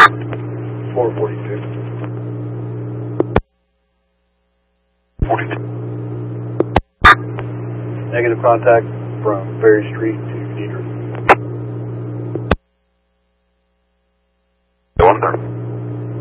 442. 42. Negative contact from Ferry Street to Deidre.